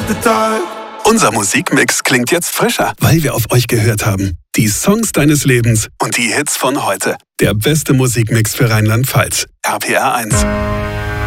the dark. Unser Musikmix klingt jetzt frischer, weil wir auf euch gehört haben. Die Songs deines Lebens und die Hits von heute. Der beste Musikmix für Rheinland-Pfalz. RPR 1.